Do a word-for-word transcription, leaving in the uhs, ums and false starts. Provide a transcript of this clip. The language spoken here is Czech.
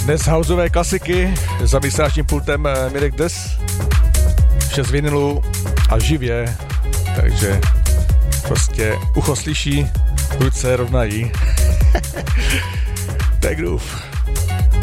Dnes houseové klasiky, za mixážním pultem Mirek Des, šest vinilů a živě, takže prostě ucho slyší, ruce rovnají. To je groove.